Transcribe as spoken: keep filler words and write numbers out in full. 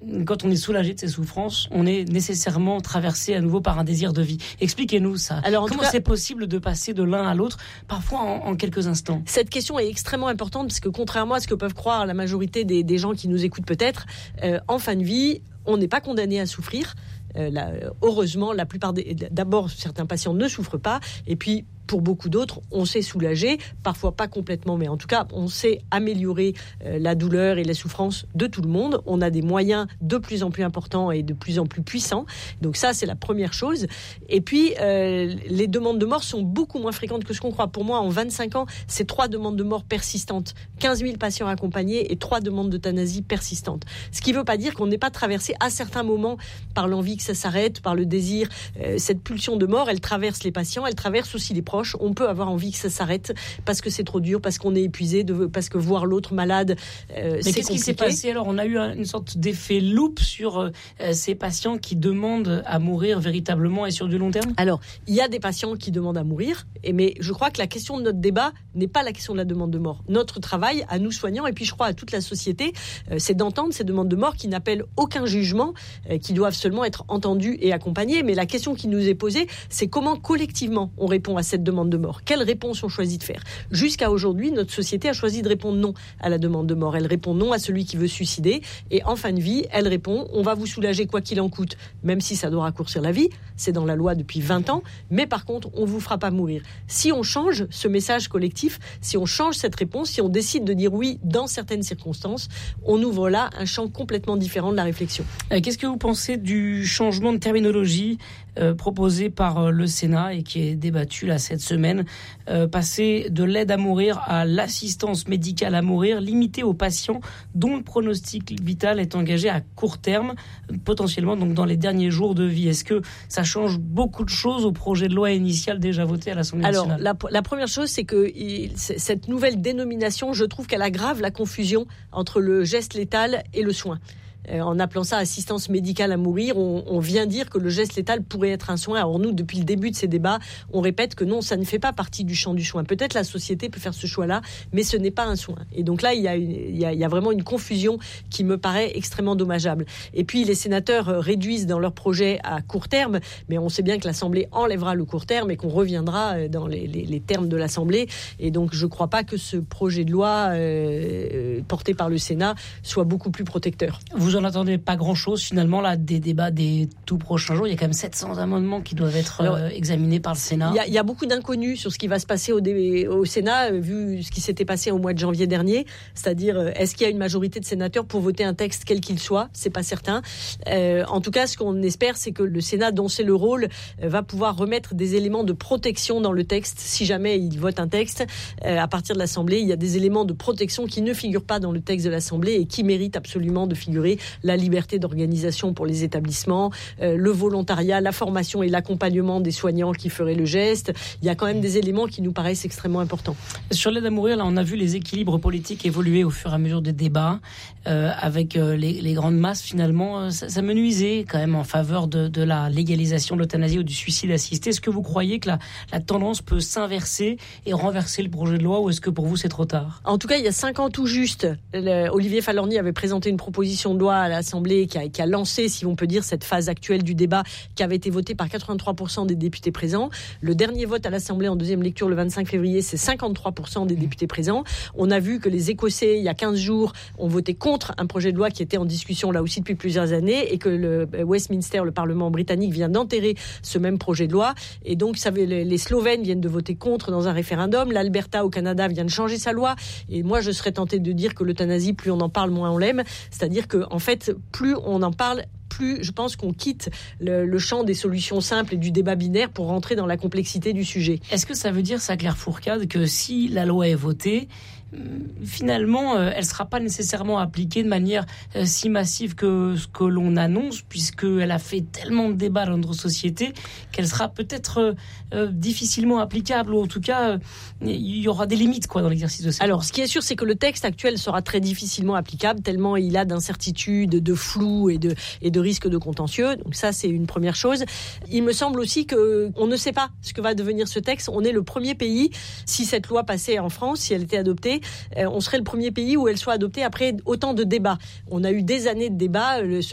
quand on est soulagé de ses souffrances, on est nécessairement traversé à nouveau par un désir de vie. Expliquez-nous ça. Alors, comment cas, c'est possible de passer de l'un à l'autre, parfois en, en quelques instants? Cette question est extrêmement importante parce que contrairement à ce que peuvent croire la majorité des, des gens qui nous écoutent peut-être, euh, en fin de vie, on n'est pas condamné à souffrir. Euh, là, heureusement, la plupart des, d'abord, certains patients ne souffrent pas, et puis pour beaucoup d'autres, on s'est soulagé, parfois pas complètement, mais en tout cas, on sait améliorer euh, la douleur et la souffrance de tout le monde. On a des moyens de plus en plus importants et de plus en plus puissants. Donc ça, c'est la première chose. Et puis, euh, les demandes de mort sont beaucoup moins fréquentes que ce qu'on croit. Pour moi, en vingt-cinq ans, c'est trois demandes de mort persistantes, quinze mille patients accompagnés et trois demandes d'euthanasie persistantes. Ce qui ne veut pas dire qu'on n'est pas traversé à certains moments par l'envie que ça s'arrête, par le désir. Euh, cette pulsion de mort, elle traverse les patients, elle traverse aussi les proches. On peut avoir envie que ça s'arrête parce que c'est trop dur, parce qu'on est épuisé, de, parce que voir l'autre malade, euh, Mais c'est qu'est-ce compliqué. qui s'est passé alors? On a eu un, une sorte d'effet loupe sur euh, ces patients qui demandent à mourir véritablement et sur du long terme? Alors, il y a des patients qui demandent à mourir, et mais je crois que la question de notre débat n'est pas la question de la demande de mort. Notre travail, à nous soignants, et puis je crois à toute la société, euh, c'est d'entendre ces demandes de mort qui n'appellent aucun jugement, euh, qui doivent seulement être entendues et accompagnées. Mais la question qui nous est posée, c'est comment collectivement on répond à cette demande de mort. Quelle réponse on choisit de faire? Jusqu'à aujourd'hui, notre société a choisi de répondre non à la demande de mort. Elle répond non à celui qui veut se suicider. Et en fin de vie, elle répond, on va vous soulager quoi qu'il en coûte, même si ça doit raccourcir la vie. C'est dans la loi depuis vingt ans. Mais par contre, on vous fera pas mourir. Si on change ce message collectif, si on change cette réponse, si on décide de dire oui dans certaines circonstances, on ouvre là un champ complètement différent de la réflexion. Euh, qu'est-ce que vous pensez du changement de terminologie euh, proposé par euh, le Sénat et qui est débattu là cette semaine, euh, passer de l'aide à mourir à l'assistance médicale à mourir, limitée aux patients dont le pronostic vital est engagé à court terme, potentiellement donc dans les derniers jours de vie? Est-ce que ça change beaucoup de choses au projet de loi initial déjà voté à l'Assemblée nationale? Alors, la, la première chose, c'est que il, c'est, cette nouvelle dénomination, je trouve qu'elle aggrave la confusion entre le geste létal et le soin. Euh, en appelant ça assistance médicale à mourir, on, on vient dire que le geste létal pourrait être un soin. Alors nous, depuis le début de ces débats, on répète que non, ça ne fait pas partie du champ du soin. Peut-être la société peut faire ce choix-là, mais ce n'est pas un soin. Et donc là, il y a, une, il y a, il y a vraiment une confusion qui me paraît extrêmement dommageable. Et puis les sénateurs réduisent dans leur projet à court terme, mais on sait bien que l'Assemblée enlèvera le court terme et qu'on reviendra dans les, les, les termes de l'Assemblée. Et donc je ne crois pas que ce projet de loi euh, porté par le Sénat soit beaucoup plus protecteur. Vous Vous n'en attendez pas grand-chose finalement là des débats des tout prochains jours? Il y a quand même sept cents amendements qui doivent être Alors, euh, examinés par le Sénat. Il y, a, il y a beaucoup d'inconnus sur ce qui va se passer au, dé, au Sénat, euh, vu ce qui s'était passé au mois de janvier dernier. C'est-à-dire, euh, est-ce qu'il y a une majorité de sénateurs pour voter un texte quel qu'il soit? C'est pas certain. Euh, en tout cas, ce qu'on espère, c'est que le Sénat, dont c'est le rôle, euh, va pouvoir remettre des éléments de protection dans le texte. Si jamais il vote un texte, euh, à partir de l'Assemblée, il y a des éléments de protection qui ne figurent pas dans le texte de l'Assemblée et qui méritent absolument de figurer. La liberté d'organisation pour les établissements, euh, le volontariat, la formation et l'accompagnement des soignants qui feraient le geste. Il y a quand même des éléments qui nous paraissent extrêmement importants. Sur l'aide à mourir, là, on a vu les équilibres politiques évoluer au fur et à mesure des débats, euh, avec euh, les, les grandes masses, finalement. Ça, ça me nuisait quand même en faveur de, de la légalisation de l'euthanasie ou du suicide assisté. Est-ce que vous croyez que la, la tendance peut s'inverser et renverser le projet de loi, ou est-ce que pour vous c'est trop tard? En tout cas, il y a cinq ans tout juste, le, Olivier Falorni avait présenté une proposition de loi à l'Assemblée Qui a, qui a lancé, si on peut dire, cette phase actuelle du débat qui avait été votée par quatre-vingt-trois pour cent des députés présents. Le dernier vote à l'Assemblée en deuxième lecture le vingt-cinq février, c'est cinquante-trois pour cent des députés présents. On a vu que les Écossais, il y a quinze jours, ont voté contre un projet de loi qui était en discussion là aussi depuis plusieurs années et que le Westminster, le Parlement britannique, vient d'enterrer ce même projet de loi. Et donc, ça, les, les Slovènes viennent de voter contre dans un référendum. L'Alberta au Canada vient de changer sa loi. Et moi, je serais tentée de dire que l'euthanasie, plus on en parle, moins on l'aime. C'est-à-dire que, en fait, plus on en parle, plus je pense qu'on quitte le, le champ des solutions simples et du débat binaire pour rentrer dans la complexité du sujet. Est-ce que ça veut dire, ça, Claire Fourcade, que si la loi est votée, finalement, euh, elle ne sera pas nécessairement appliquée de manière euh, si massive que ce que l'on annonce, puisqu'elle a fait tellement de débats dans notre société qu'elle sera peut-être euh, euh, difficilement applicable, ou en tout cas, euh, il y aura des limites quoi, dans l'exercice de cette loi. Alors, ce qui est sûr, c'est que le texte actuel sera très difficilement applicable, tellement il a d'incertitudes, de flou et de, et de risques de contentieux. Donc ça, c'est une première chose. Il me semble aussi qu'on ne sait pas ce que va devenir ce texte. On est le premier pays, si cette loi passait en France, si elle était adoptée, on serait le premier pays où elle soit adoptée après autant de débats. On a eu des années de débats.